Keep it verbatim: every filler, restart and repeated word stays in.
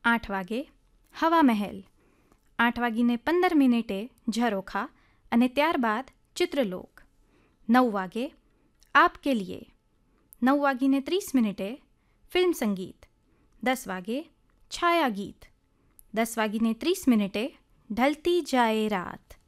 આઠ વાગે હવા મહેલ, આઠ વાગીને પંદર મિનિટે ઝરોખા અને ત્યારબાદ ચિત્રલોક. નવ વાગે આપ કે લીએ, નવ વાગીને ત્રીસ મિનિટે ફિલ્મ સંગીત. દસ વાગે છાયા ગીત, દસ વાગીને ત્રીસ મિનિટે ઢલતી જાએ રાત.